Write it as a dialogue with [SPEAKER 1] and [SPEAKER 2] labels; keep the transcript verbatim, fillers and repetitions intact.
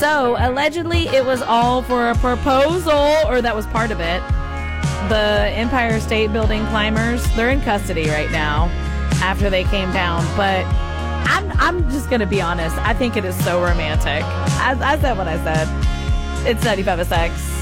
[SPEAKER 1] So, allegedly, it was all for a proposal, or that was part of it. The Empire State Building climbers, they're in custody right now after they came down. But I'm I'm just going to be honest. I think it is so romantic. I, I said what I said. It's ninety-five S X.